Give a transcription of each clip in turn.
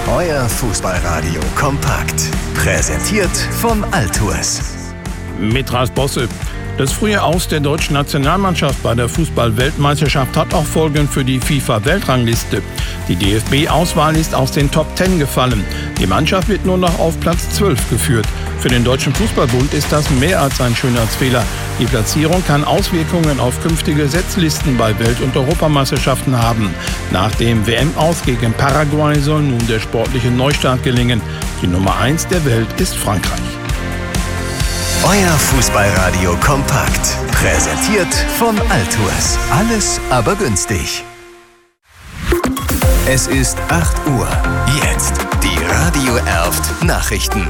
Euer Fußballradio kompakt. Präsentiert von Altours. Mit Ralf Bosse. Das frühe Aus der deutschen Nationalmannschaft bei der Fußball-Weltmeisterschaft hat auch Folgen für die FIFA-Weltrangliste. Die DFB-Auswahl ist aus den Top 10 gefallen. Die Mannschaft wird nur noch auf Platz 12 geführt. Für den Deutschen Fußballbund ist das mehr als ein Schönheitsfehler. Die Platzierung kann Auswirkungen auf künftige Setzlisten bei Welt- und Europameisterschaften haben. Nach dem WM-Aus gegen Paraguay soll nun der sportliche Neustart gelingen. Die Nummer 1 der Welt ist Frankreich. Euer Fußballradio kompakt. Präsentiert von Altours. Alles aber günstig. Es ist 8 Uhr. Jetzt die Radio Erft Nachrichten.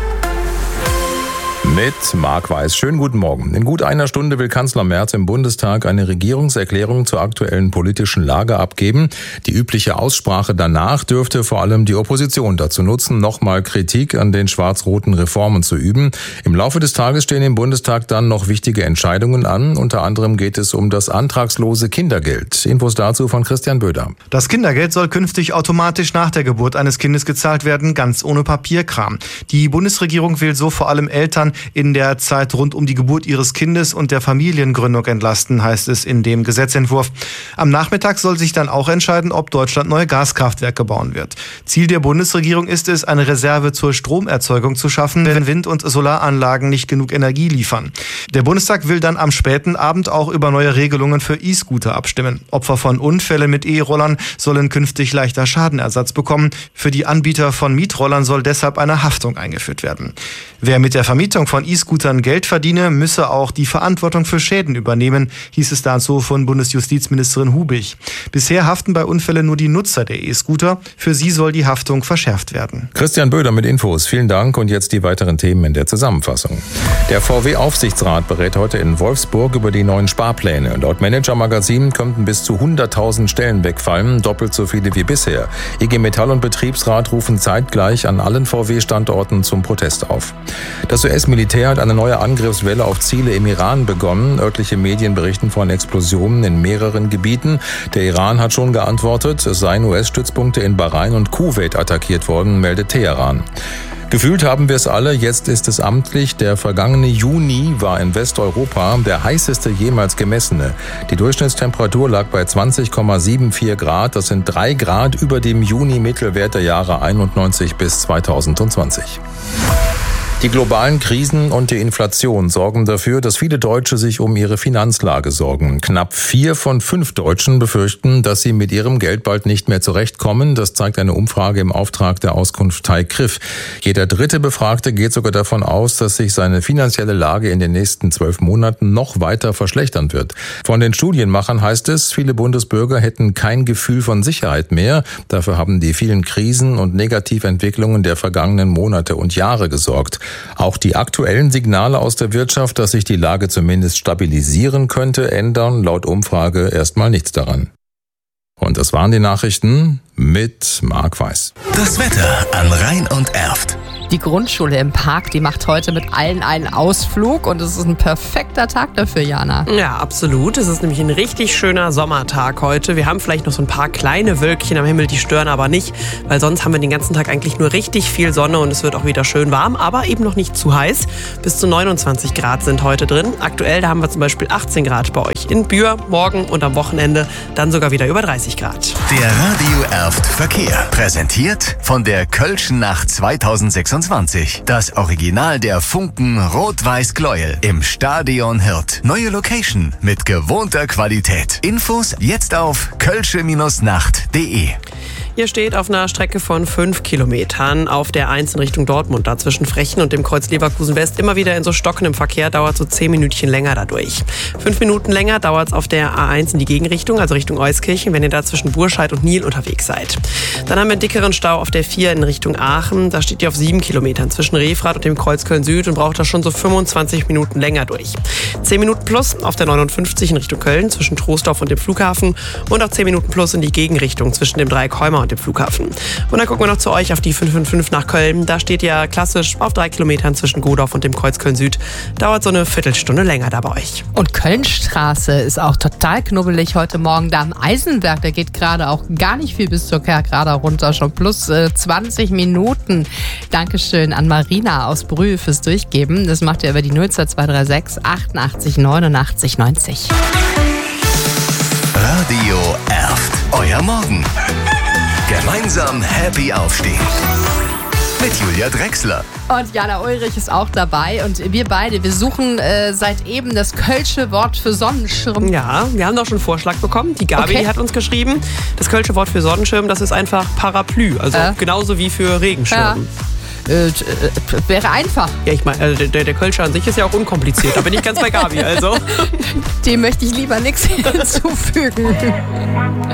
Mit Marc Weiß. Schönen guten Morgen. In gut einer Stunde will Kanzler Merz im Bundestag eine Regierungserklärung zur aktuellen politischen Lage abgeben. Die übliche Aussprache danach dürfte vor allem die Opposition dazu nutzen, nochmal Kritik an den schwarz-roten Reformen zu üben. Im Laufe des Tages stehen im Bundestag dann noch wichtige Entscheidungen an. Unter anderem geht es um das antragslose Kindergeld. Infos dazu von Christian Böder. Das Kindergeld soll künftig automatisch nach der Geburt eines Kindes gezahlt werden, ganz ohne Papierkram. Die Bundesregierung will so vor allem Eltern in der Zeit rund um die Geburt ihres Kindes und der Familiengründung entlasten, heißt es in dem Gesetzentwurf. Am Nachmittag soll sich dann auch entscheiden, ob Deutschland neue Gaskraftwerke bauen wird. Ziel der Bundesregierung ist es, eine Reserve zur Stromerzeugung zu schaffen, wenn Wind- und Solaranlagen nicht genug Energie liefern. Der Bundestag will dann am späten Abend auch über neue Regelungen für E-Scooter abstimmen. Opfer von Unfällen mit E-Rollern sollen künftig leichter Schadenersatz bekommen. Für die Anbieter von Mietrollern soll deshalb eine Haftung eingeführt werden. Wer mit der Vermietung von E-Scootern Geld verdiene, müsse auch die Verantwortung für Schäden übernehmen, hieß es dazu von Bundesjustizministerin Hubig. Bisher haften bei Unfällen nur die Nutzer der E-Scooter. Für sie soll die Haftung verschärft werden. Christian Böder mit Infos. Vielen Dank und jetzt die weiteren Themen in der Zusammenfassung. Der VW-Aufsichtsrat berät heute in Wolfsburg über die neuen Sparpläne. Laut Manager-Magazin könnten bis zu 100.000 Stellen wegfallen, doppelt so viele wie bisher. IG Metall und Betriebsrat rufen zeitgleich an allen VW-Standorten zum Protest auf. Das US-Militär hat eine neue Angriffswelle auf Ziele im Iran begonnen. Örtliche Medien berichten von Explosionen in mehreren Gebieten. Der Iran hat schon geantwortet, es seien US-Stützpunkte in Bahrain und Kuwait attackiert worden, meldet Teheran. Gefühlt haben wir es alle, jetzt ist es amtlich. Der vergangene Juni war in Westeuropa der heißeste jemals gemessene. Die Durchschnittstemperatur lag bei 20,74 Grad. Das sind 3 Grad über dem Juni-Mittelwert der Jahre 91 bis 2020. Die globalen Krisen und die Inflation sorgen dafür, dass viele Deutsche sich um ihre Finanzlage sorgen. Knapp 4 von 5 Deutschen befürchten, dass sie mit ihrem Geld bald nicht mehr zurechtkommen. Das zeigt eine Umfrage im Auftrag der Auskunftei Griff. Jeder dritte Befragte geht sogar davon aus, dass sich seine finanzielle Lage in den nächsten 12 Monaten noch weiter verschlechtern wird. Von den Studienmachern heißt es, viele Bundesbürger hätten kein Gefühl von Sicherheit mehr. Dafür haben die vielen Krisen und Negativentwicklungen der vergangenen Monate und Jahre gesorgt. Auch die aktuellen Signale aus der Wirtschaft, dass sich die Lage zumindest stabilisieren könnte, ändern laut Umfrage erstmal nichts daran. Und das waren die Nachrichten mit Marc Weiß. Das Wetter an Rhein und Erft. Die Grundschule im Park, die macht heute mit allen einen Ausflug und es ist ein perfekter Tag dafür, Jana. Ja, absolut. Es ist nämlich ein richtig schöner Sommertag heute. Wir haben vielleicht noch so ein paar kleine Wölkchen am Himmel, die stören aber nicht, weil sonst haben wir den ganzen Tag eigentlich nur richtig viel Sonne und es wird auch wieder schön warm, aber eben noch nicht zu heiß. Bis zu 29 Grad sind heute drin. Aktuell, da haben wir zum Beispiel 18 Grad bei euch in Bühr, morgen und am Wochenende dann sogar wieder über 30 Grad. Der Radio Erft Verkehr. Präsentiert von der Kölschen Nacht 2026. Das Original der Funken Rot-Weiß-Gleuel im Stadion Hirt. Neue Location mit gewohnter Qualität. Infos jetzt auf kölsche-nacht.de. Ihr steht auf einer Strecke von 5 Kilometern auf der 1 in Richtung Dortmund, da zwischen Frechen und dem Kreuz Leverkusen West. Immer wieder in so stockendem Verkehr, dauert so 10 Minütchen länger dadurch. 5 Minuten länger dauert es auf der A1 in die Gegenrichtung, also Richtung Euskirchen, wenn ihr da zwischen Burscheid und Nil unterwegs seid. Dann haben wir einen dickeren Stau auf der 4 in Richtung Aachen. Da steht ihr auf 7 Kilometern zwischen Refrath und dem Kreuz Köln Süd und braucht da schon so 25 Minuten länger durch. 10 Minuten plus auf der 59 in Richtung Köln zwischen Troisdorf und dem Flughafen und auch 10 Minuten plus in die Gegenrichtung zwischen dem Dreieck Heumau Bremer und dem Flughafen. Und dann gucken wir noch zu euch auf die 555 nach Köln. Da steht ihr klassisch auf 3 Kilometern zwischen Godorf und dem Kreuz Köln-Süd. Dauert so eine Viertelstunde länger da bei euch. Und Kölnstraße ist auch total knubbelig heute Morgen da am Eisenberg. Da geht gerade auch gar nicht viel bis zur Kerkrade runter, schon plus 20 Minuten. Dankeschön an Marina aus Brühl fürs Durchgeben. Das macht ihr über die 02236 88 89 90. Radio Erft. Euer Morgen. Gemeinsam happy aufstehen. Mit Julia Drechsler. Und Jana Ulrich ist auch dabei. Und wir beide, wir suchen seit eben das kölsche Wort für Sonnenschirm. Ja, wir haben doch schon einen Vorschlag bekommen. Die Gabi, die hat uns geschrieben. Das kölsche Wort für Sonnenschirm, das ist einfach Parapluie. Also genauso wie für Regenschirm. Wäre einfach. Ja, ich meine, der Kölsche an sich ist ja auch unkompliziert. Da bin ich ganz bei Gabi, also. Dem möchte ich lieber nichts hinzufügen.